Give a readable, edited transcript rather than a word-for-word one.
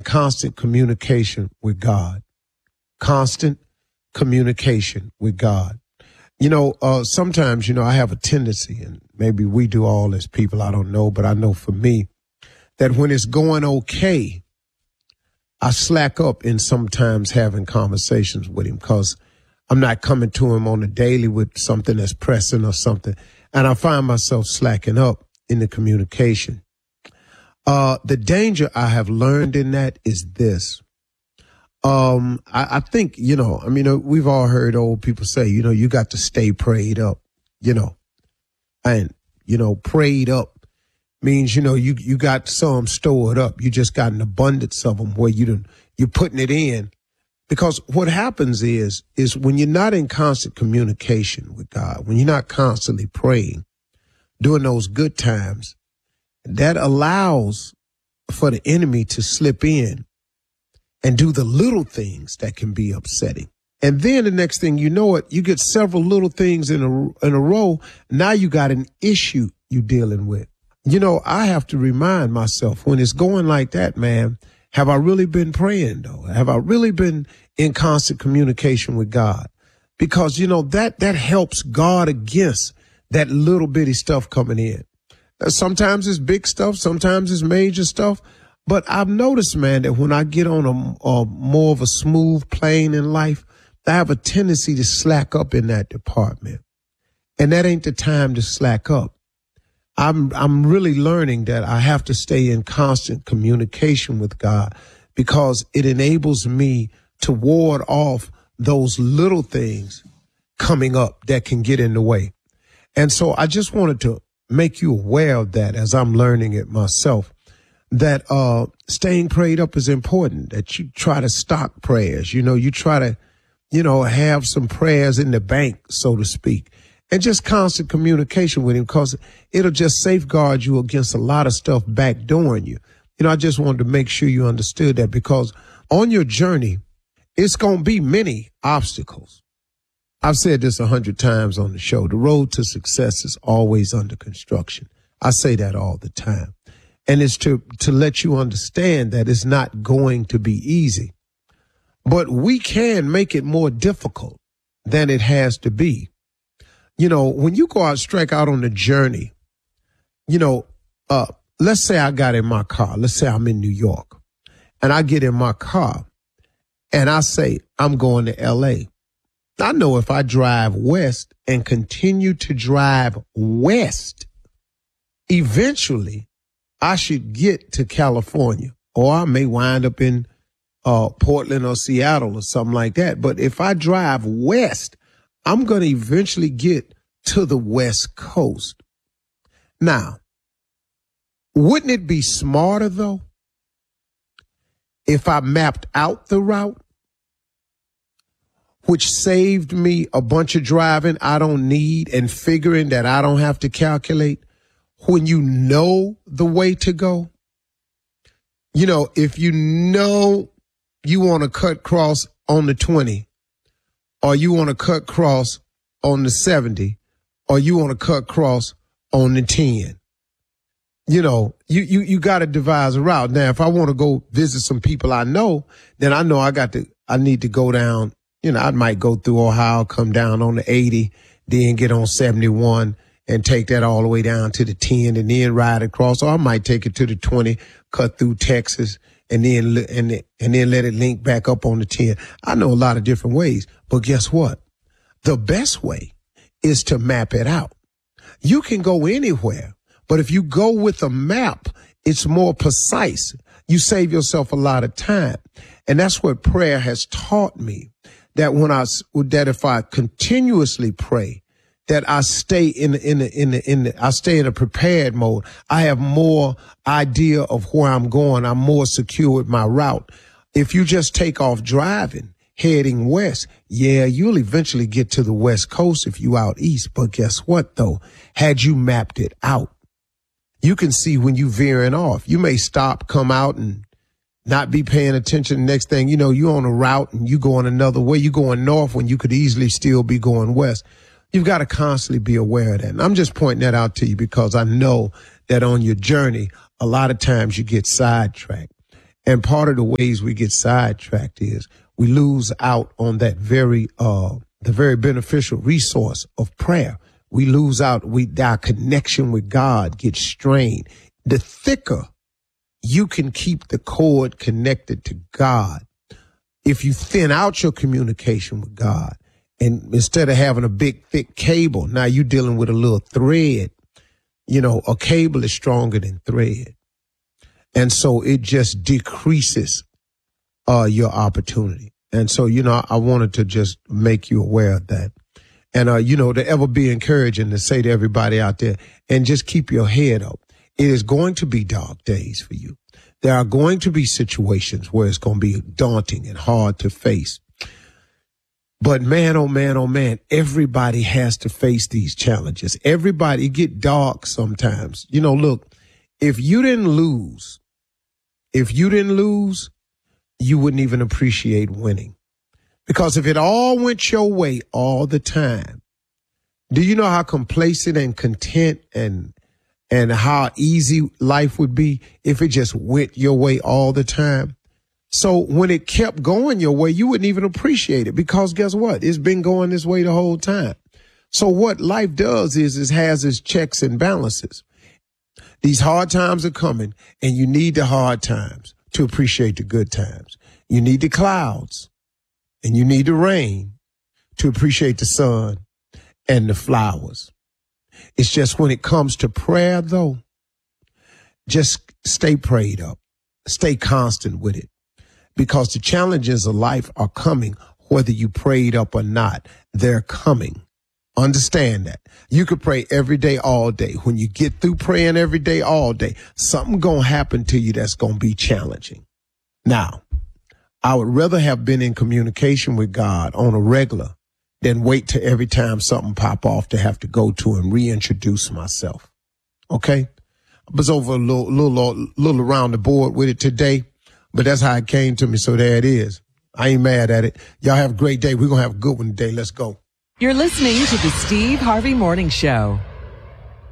constant communication with God. Constant communication with God. Sometimes, I have a tendency, and maybe we do all as people, I don't know, but I know for me, that when it's going okay, I slack up in sometimes having conversations with him because I'm not coming to him on a daily with something that's pressing or something. And I find myself slacking up in the communication. The danger I have learned in that is this. I think, we've all heard old people say, you got to stay prayed up, and, prayed up means, you got some stored up. You just got an abundance of them where you're putting it in. Because what happens is when you're not in constant communication with God, when you're not constantly praying, during those good times, that allows for the enemy to slip in and do the little things that can be upsetting. And then the next thing you know it, you get several little things in a row. Now you got an issue you're dealing with. I have to remind myself when it's going like that, man, have I really been praying though? Have I really been in constant communication with God? Because, that helps guard against that little bitty stuff coming in. Sometimes it's big stuff. Sometimes it's major stuff. But I've noticed, man, that when I get on a more of a smooth plane in life, I have a tendency to slack up in that department. And that ain't the time to slack up. I'm really learning that I have to stay in constant communication with God because it enables me to ward off those little things coming up that can get in the way. And so I just wanted to make you aware of that as I'm learning it myself, that staying prayed up is important, that you try to stock prayers. You try to, have some prayers in the bank, so to speak, and just constant communication with him because it'll just safeguard you against a lot of stuff backdooring you. I just wanted to make sure you understood that because on your journey, it's going to be many obstacles. I've said this 100 times on the show. The road to success is always under construction. I say that all the time. And it's to let you understand that it's not going to be easy. But we can make it more difficult than it has to be. When you go out, strike out on the journey, let's say I got in my car. Let's say I'm in New York and I get in my car and I say, I'm going to L.A. I know if I drive west and continue to drive west, eventually I should get to California, or I may wind up in Portland or Seattle or something like that. But if I drive west, I'm going to eventually get to the West Coast. Now, wouldn't it be smarter, though, if I mapped out the route, which saved me a bunch of driving I don't need and figuring that I don't have to calculate? When you know the way to go, if you know you want to cut cross on the 20, or you want to cut cross on the 70, or you want to cut cross on the 10, you got to devise a route. Now, if I want to go visit some people I know, then I know I need to go down, I might go through Ohio, come down on the 80, then get on 71 and take that all the way down to the 10 and then ride across. Or I might take it to the 20, cut through Texas and then let it link back up on the 10. I know a lot of different ways, but guess what? The best way is to map it out. You can go anywhere, but if you go with a map, it's more precise. You save yourself a lot of time. And that's what prayer has taught me, that if I continuously pray, that I stay in a prepared mode. I have more idea of where I'm going. I'm more secure with my route. If you just take off driving, heading west, you'll eventually get to the West Coast if you out east. But guess what, though? Had you mapped it out, you can see when you veering off. You may stop, come out, and not be paying attention. The next thing you know, you're on a route and you going another way. You're going north when you could easily still be going west. You've got to constantly be aware of that. And I'm just pointing that out to you because I know that on your journey, a lot of times you get sidetracked. And part of the ways we get sidetracked is we lose out on that the very beneficial resource of prayer. We lose out. Our connection with God gets strained. The thicker you can keep the cord connected to God, if you thin out your communication with God, and instead of having a big, thick cable, now you're dealing with a little thread. You know, a cable is stronger than thread. And so it just decreases your opportunity. And so, you know, I wanted to just make you aware of that. And, you know, to ever be encouraging to say to everybody out there, and just keep your head up. It is going to be dark days for you. There are going to be situations where it's going to be daunting and hard to face. But man, oh man, oh man, everybody has to face these challenges. Everybody get dark sometimes. You know, look, if you didn't lose, you wouldn't even appreciate winning. Because if it all went your way all the time, do you know how complacent and content and how easy life would be if it just went your way all the time? So when it kept going your way, you wouldn't even appreciate it, because guess what? It's been going this way the whole time. So what life does is has its checks and balances. These hard times are coming, and you need the hard times to appreciate the good times. You need the clouds and you need the rain to appreciate the sun and the flowers. It's just when it comes to prayer, though, just stay prayed up, stay constant with it, because the challenges of life are coming, whether you prayed up or not. They're coming. Understand that. You could pray every day, all day. When you get through praying every day, all day, something gonna happen to you that's gonna be challenging. Now, I would rather have been in communication with God on a regular than wait till every time something pop off to have to go to and reintroduce myself. Okay? I was over a little around the board with it today, but that's how it came to me. So there it is. I ain't mad at it. Y'all have a great day. We're gonna have a good one today. Let's go. You're listening to the Steve Harvey Morning Show.